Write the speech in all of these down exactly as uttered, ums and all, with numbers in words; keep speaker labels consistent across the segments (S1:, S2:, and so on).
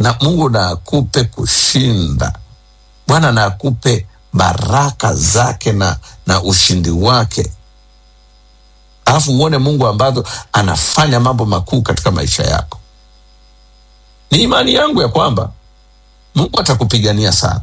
S1: na Mungu na akupe kushinda. Bwana na akupe baraka zake na, na ushindi wake. Alafu uone Mungu ambazo anafanya mambo makuu katika maisha yako. Ni imani yangu ya kwamba Mungu atakupigania sana.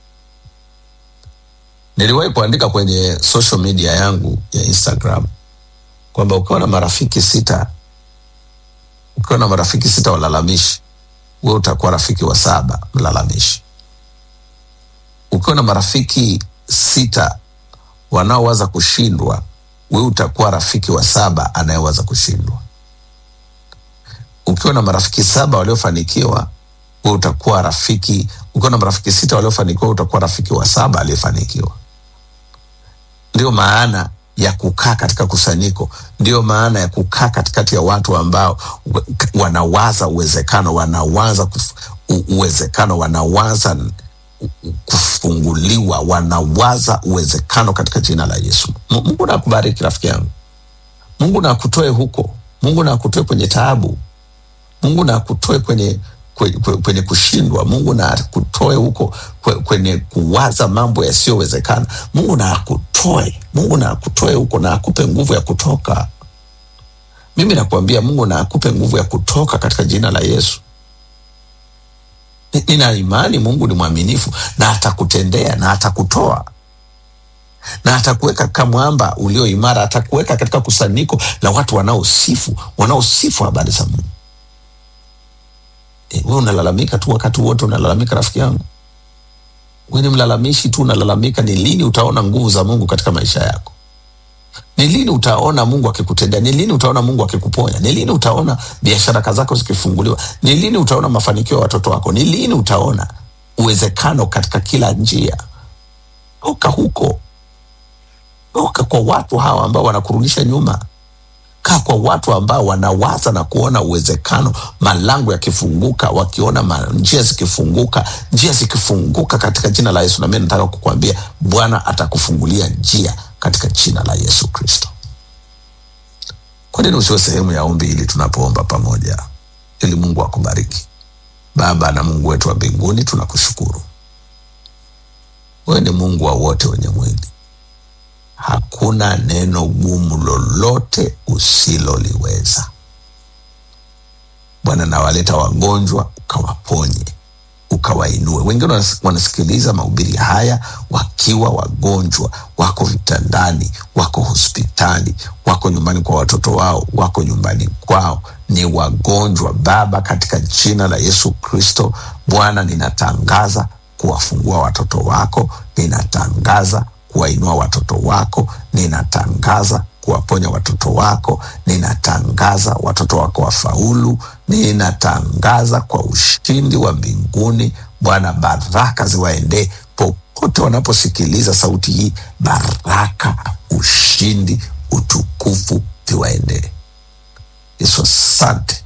S1: Niliwahi kuandika kwenye social media yangu ya Instagram kwamba ukiwa na marafiki sita, ukiwa na marafiki sita walalamishi, wewe utakuwa rafiki wa saba mlalamishi. Ukiwa na marafiki sita wanaowaza kushindwa, wewe utakuwa rafiki wa saba anayewaza kushindwa. Ukiwa na marafiki saba waliofanikiwa, wewe utakuwa rafiki, ukiwa na marafiki sita waliofanikiwa, utakuwa rafiki wa saba aliyefanikiwa. Ndio maana ya kukaa katika kusanyiko, ndio maana ya kukaa katikati ya watu ambao wanawaza uwezekano, wanawaza kuf, uwezekano, wanawaza kufunguliwa, wanawaza uwezekano katika jina la Yesu. Mungu na akubariki rafiki yangu. Mungu na akutoe huko. Mungu na akutoe kwenye taabu. Mungu na akutoe kwenye kwenye, kwenye kushindwa. Mungu na akutoe huko kwenye kuwaza mambo yasiyowezekana. Mungu na akutoe. Mungu na akutoe huko na akupe nguvu ya kutoka. Mimi nakwambia Mungu na akupe nguvu ya kutoka katika jina la Yesu. Nina imani Mungu ni mwaminifu na atakutendea na atakutoa. Na atakuweka kama mwamba ulio imara, atakuweka katika kusanyiko la watu wanaosifu, wanaosifu habari za Mungu. E, wewe unalalamika tu wakati wote, unalalamika rafiki yangu. Wewe ni mlalamishi tu, unalalamika. Ni lini utaona nguvu za Mungu katika maisha yako? Ni lini utaona Mungu akikutendea? Ni lini utaona Mungu akikuponya? Ni lini utaona biashara zako zikifunguliwa? Ni lini utaona mafanikio ya watoto wako? Ni lini utaona uwezekano katika kila njia? Toka huko. Toka kwa watu hawa ambao wanakurudisha nyuma. Kaa kwa watu ambao wanawaza na kuona uwezekano, malango yakifunguka, wakiona njia zikifunguka, njia zikifunguka katika jina la Yesu. Na mimi nataka kukuambia Bwana atakufungulia njia katika jina la Yesu Kristo. Kwa nini usiwe sehemu ya ombi hili tunapoomba pamoja, ili Mungu akubariki? Baba na Mungu wetu wa mbinguni, tunakushukuru. Wewe ni Mungu wa wote wenye mwili. Hakuna neno gumu lolote usiloliweza. Bwana, nawaleta wagonjwa ukawaponye, ukawainue. Wengine wanasikiliza mahubiri haya wakiwa wagonjwa, wako vitandani, wako hospitali, wako nyumbani kwa watoto wao, wako nyumbani kwao, ni wagonjwa. Baba, katika jina la Yesu Kristo, Bwana, ninatangaza kuwafungua watoto wako, ninatangaza kuwainua watoto wako, ninatangaza kuwaponya watoto wako, ninatangaza watoto wako wafaulu, ninatangaza kwa ushindi wa mbinguni. Bwana, baraka ziwaendee popote wanaposikiliza sauti hii. Baraka, ushindi, utukufu viwaendee. Yesu, asante.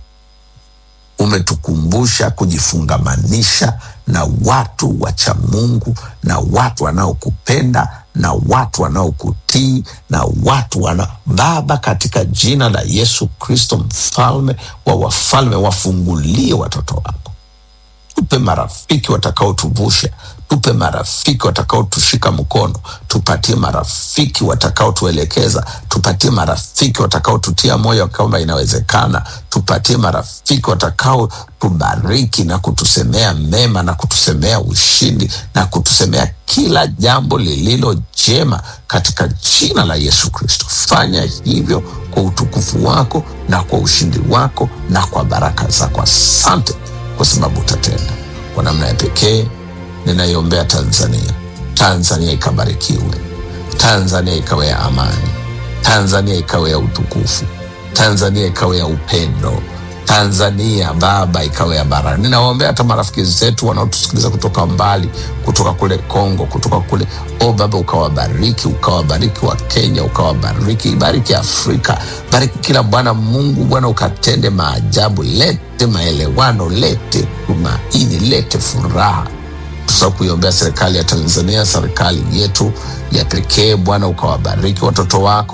S1: Umetukumbusha kujifungamanisha na watu wacha Mungu, na watu wanaokupenda, na watu wanaokutii, na watu wana Baba, katika jina la Yesu Kristo, mfalme wa wafalme, wafungulie watoto wako. Tupe marafiki watakaotuvusha, tupe marafiki watakaotushika mkono, tupatie marafiki watakaotuelekeza, tupatie marafiki watakaotutia moyo kwamba inawezekana, tupatie marafiki watakao tubariki na kutusemea mema na kutusemea ushindi na kutusemea kila jambo lililo jema katika jina la Yesu Kristo. Fanya hivyo kwa utukufu wako na kwa ushindi wako na kwa baraka zako. Asante kwa sababu utatenda. Kwa namna ya pekee ninaiombea Tanzania. Tanzania ikabarikiwe. Tanzania ikawe ya amani. Tanzania ikawe ya utukufu. Tanzania ikawe ya upendo. Tanzania Baba ikawe ya baraka. Ninawaombea hata marafiki zetu wanaotusikiliza kutoka mbali, kutoka kule Kongo, kutoka kule. O Baba, ukawabariki, ukawabariki wa Kenya, ukawabariki, bariki Afrika, bariki kila Bwana Mungu. Bwana, ukatende maajabu, lete maelewano, lete tumaini, lete furaha. Tusahau kuiombea serikali ya Tanzania, serikali yetu ya pekee. Bwana, ukawabariki watoto wako,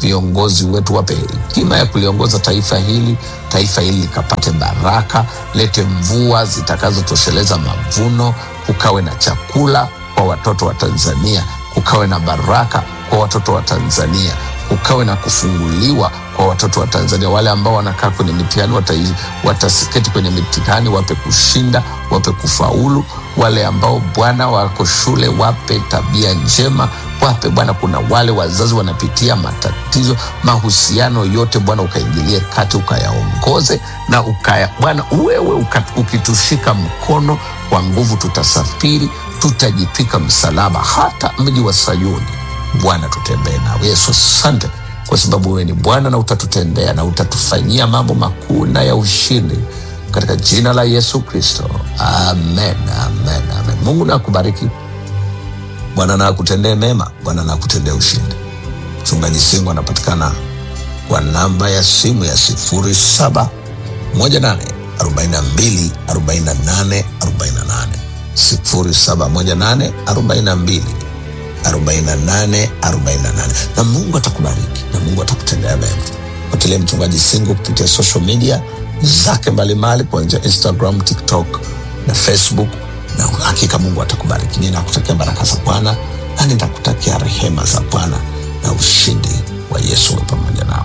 S1: viongozi wetu, wape hekima ya kuliongoza taifa hili, taifa hili likapate baraka. Lete mvua zitakazotosheleza mavuno, kukawe na chakula kwa watoto wa Tanzania, kukawe na baraka kwa watoto wa Tanzania, kukawe na kufunguliwa kwa watoto wa Tanzania. Wale ambao wanakaa kwenye mitihani watasiketi kwenye mitihani, wape kushinda, wape kufaulu. Wale ambao Bwana wako shule, wape tabia njema, wape Bwana. Kuna wale wazazi wanapitia matatizo, mahusiano yote Bwana ukaingilie kati, ukayaongoze na ukaya Bwana, wewe ukitushika mkono kwa nguvu, tutasafiri, tutajipika msalaba hata mji wa Sayuni. Bwana tutembee nawe. Yesu, asante kwa sababu wewe ni Bwana na utatutendea na utatufanyia mambo makuu na ya ushindi, katika jina la Yesu Kristo, amen, amen, amen. Mungu na akubariki. Bwana na akutendee mema. Bwana na akutendee ushindi. Mchungaji Singo anapatikana kwa namba ya simu ya sifuri saba moja nane arobaini na mbili arobaini na nane arobaini na nane, sifuri saba moja nane arobaini na mbili arobaini na nane arobaini na nane. Na Mungu atakubariki na Mungu atakutendea mema. Fuatilia Mchungaji Singo kupitia social media zake mbalimbali, kuanzia Instagram, TikTok na Facebook, na hakika Mungu atakubariki. Ninakutakia baraka za Bwana na ninakutakia rehema za Bwana na ushindi wa Yesu pamoja nao.